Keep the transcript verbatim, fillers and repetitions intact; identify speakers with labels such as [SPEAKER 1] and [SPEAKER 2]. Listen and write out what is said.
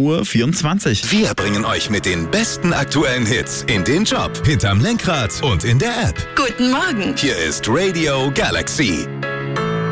[SPEAKER 1] Uhr vierundzwanzig.
[SPEAKER 2] Wir bringen euch mit den besten aktuellen Hits in den Job, hinterm Lenkrad und in der App.
[SPEAKER 3] Guten Morgen.
[SPEAKER 2] Hier ist Radio Galaxy.